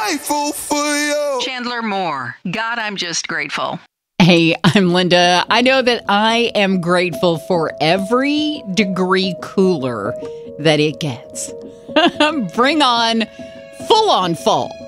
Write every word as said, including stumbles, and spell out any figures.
grateful for you. Chandler Moore. God, I'm just grateful. Hey, I'm Linda. I know that I am grateful for every degree cooler that it gets. Bring on full-on fall.